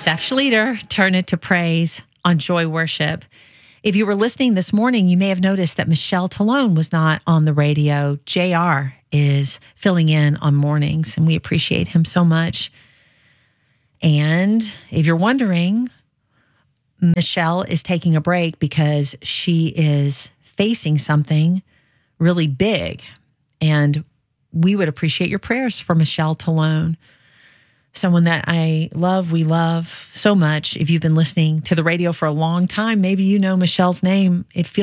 Steph Schlueter, Turn It to Praise on Joy Worship. If you were listening this morning, you may have noticed that Michelle Talone was not on the radio. JR is filling in on mornings, and we appreciate him so much. And if you're wondering, Michelle is taking a break because she is facing something really big. And we would appreciate your prayers for Michelle Talone, someone that we love so much. If you've been listening to the radio for a long time, maybe you know Michelle's name. It feels